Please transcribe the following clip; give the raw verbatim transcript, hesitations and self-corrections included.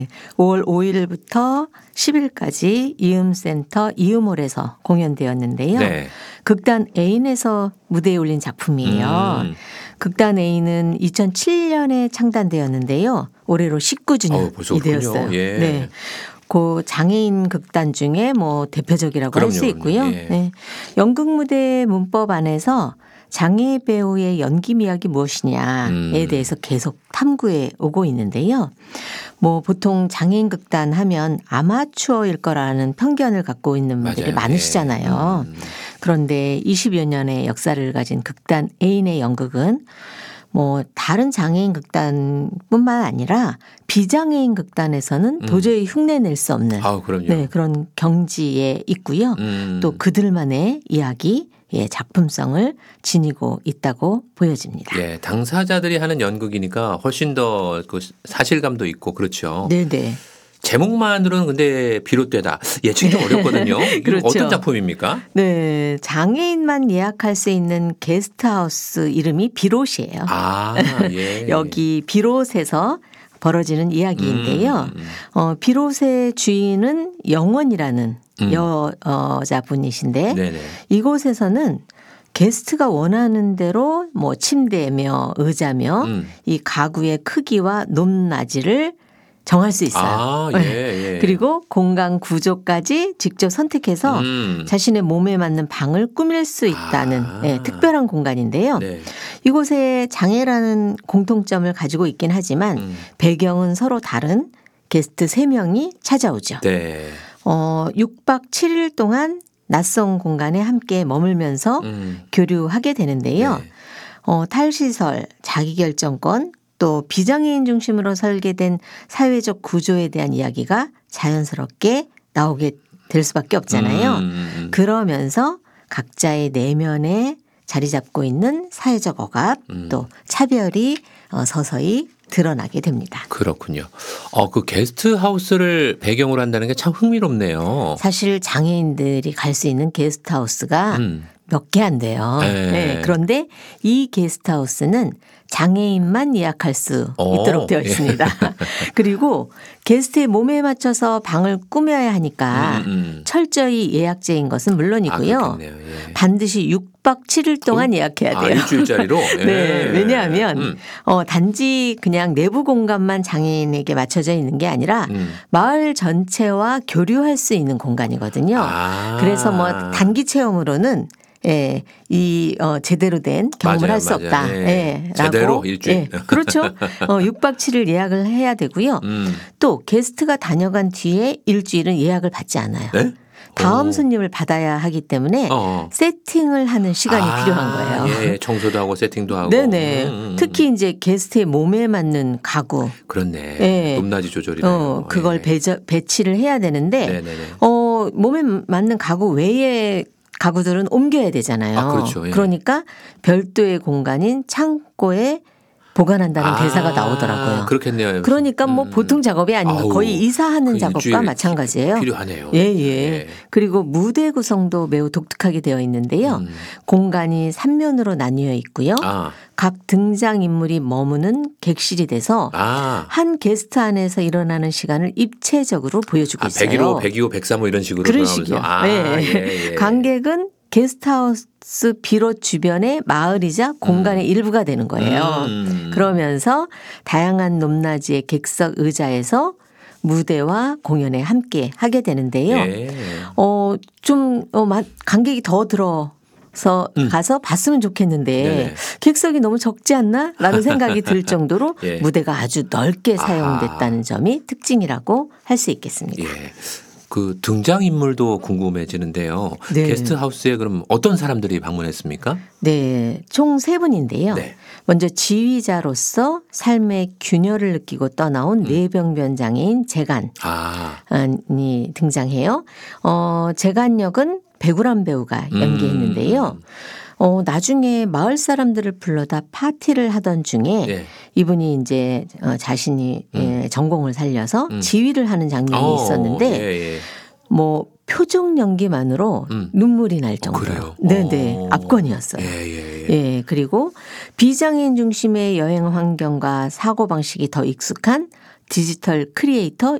오월 오일부터 십일까지 이음센터 이음홀에서 공연되었는데요. 네. 극단 A인에서 무대에 올린 작품이에요. 음. 극단 A는 이천칠년에 창단되었는데요. 올해로 십구 주년이 어, 벌써 되었어요. 그렇군요. 예. 네. 그 장애인 극단 중에 뭐 대표적이라고 할 수 그럼요, 있고요. 그럼요. 예. 네. 연극 무대 문법 안에서 장애 배우의 연기 미학이 무엇이냐에 음. 대해서 계속 탐구해 오고 있는데요. 뭐 보통 장애인 극단 하면 아마추어일 거라는 편견을 갖고 있는 분들이 맞아요. 많으시잖아요. 예. 음. 그런데 이십여 년의 역사를 가진 극단 A인의 연극은 뭐 다른 장애인 극단뿐만 아니라 비장애인 극단에서는 음. 도저히 흉내낼 수 없는 아, 그럼요. 네, 그런 경지에 있고요. 음. 또 그들만의 이야기, 예, 작품성을 지니고 있다고 보여집니다. 예, 당사자들이 하는 연극이니까 훨씬 더 그 사실감도 있고 그렇죠. 네네. 제목만으로는 근데 비롯되다. 예측이 좀 어렵거든요. 이거 그렇죠. 어떤 작품입니까? 네, 장애인만 예약할 수 있는 게스트하우스 이름이 비롯이에요. 아, 예. 여기 비롯에서 벌어지는 이야기인데요. 음. 어, 비롯의 주인은 영원이라는 음. 여, 여자분이신데 네네. 이곳에서는 게스트가 원하는 대로 뭐 침대며 의자며 음. 이 가구의 크기와 높낮이를 정할 수 있어요. 아, 예, 예. 그리고 공간 구조까지 직접 선택해서 음. 자신의 몸에 맞는 방을 꾸밀 수 있다는 아. 네, 특별한 공간인데요. 네. 이곳에 장애라는 공통점을 가지고 있긴 하지만 음. 배경은 서로 다른 게스트 세 명이 찾아오죠. 네. 어, 육 박 칠 일 동안 낯선 공간에 함께 머물면서 음. 교류하게 되는데요. 네. 어, 탈시설, 자기결정권, 또 비장애인 중심으로 설계된 사회적 구조에 대한 이야기가 자연스럽게 나오게 될 수밖에 없잖아요. 음. 그러면서 각자의 내면에 자리 잡고 있는 사회적 억압 음. 또 차별이 어, 서서히 드러나게 됩니다. 그렇군요. 어, 그 게스트 하우스를 배경으로 한다는 게 참 흥미롭네요. 사실 장애인들이 갈 수 있는 게스트하우스가 음. 몇 개 안 돼요. 네. 네. 그런데 이 게스트하우스는 장애인만 예약할 수 오, 있도록 되어 있습니다. 그리고 게스트의 몸에 맞춰서 방을 꾸며야 하니까 음, 음. 철저히 예약제인 것은 물론이고요. 아, 그렇겠네요. 예. 반드시 육 박 칠 일 동안 예약해야 아, 돼요. 일주일짜리로? 예. 네, 왜냐하면 음. 어, 단지 그냥 내부 공간만 장애인에게 맞춰져 있는 게 아니라 음. 마을 전체와 교류할 수 있는 공간이거든요. 아. 그래서 뭐 단기 체험으로는 예, 이 어, 제대로 된 경험을 맞아요, 할 수 맞아요. 없다. 예. 예, 제대로 라고. 일주일. 예, 그렇죠. 어, 육 박 칠 일 예약을 해야 되고요. 음. 또 게스트가 다녀간 뒤에 일주일은 예약을 받지 않아요. 네? 다음 오. 손님을 받아야 하기 때문에 어. 세팅을 하는 시간이 아, 필요한 거예요. 예, 청소도 하고 세팅도 하고. 네네. 음, 음, 특히 이제 게스트의 몸에 맞는 가구. 그렇네. 예. 높낮이 조절이나 어, 이런 거. 그걸 예. 배저, 배치를 해야 되는데 네네네. 어, 몸에 맞는 가구 외에 가구들은 옮겨야 되잖아요. 아, 그렇죠. 예. 그러니까 별도의 공간인 창고에 보관한다는 아, 대사가 나오더라고요. 그렇겠네요. 그러니까 뭐 음. 보통 작업이 아닌 거 아우, 거의 이사하는 그 작업과 일주일 마찬가지예요. 필요하네요. 예, 예. 그리고 무대 구성도 매우 독특하게 되어 있는데요. 음. 공간이 삼면으로 나뉘어 있고요. 아, 각 등장인물이 머무는 객실이 돼서 아. 한 게스트 안에서 일어나는 시간을 입체적으로 보여주고 아, 있어요. 백일호, 백이호, 백삼호 이런 식으로 그런 돌아가면서. 식이요. 아, 예. 예, 예. 관객은 게스트하우스 비롯 주변의 마을이자 공간의 일부가 되는 거예요. 음. 그러면서 다양한 높낮이의 객석 의자에서 무대와 공연에 함께 하게 되는데요. 예. 어, 좀 어, 마- 관객이 더 들어 서 음. 가서 봤으면 좋겠는데 네네. 객석이 너무 적지 않나? 라는 생각이 들 정도로 예. 무대가 아주 넓게 아하. 사용됐다는 점이 특징이라고 할 수 있겠습니다. 예. 그 등장 인물도 궁금해지는데요. 네. 게스트하우스에 그럼 어떤 사람들이 방문했습니까? 네, 총 세 분인데요. 네. 먼저 지휘자로서 삶의 균열을 느끼고 떠나온 음. 뇌병변 장애인 재간이 아, 등장해요. 어, 재간 역은 배구란 배우가 연기했는데요. 음. 어, 나중에 마을 사람들을 불러다 파티를 하던 중에 예. 이분이 이제 어, 자신이 음. 예, 전공을 살려서 음. 지휘를 하는 장면이 어, 있었는데 예, 예. 뭐 표정 연기만으로 음. 눈물이 날 어, 정도로 그래요? 네네 어. 압권이었어요. 예, 예, 예. 예, 그리고 비장애인 중심의 여행 환경과 사고 방식이 더 익숙한 디지털 크리에이터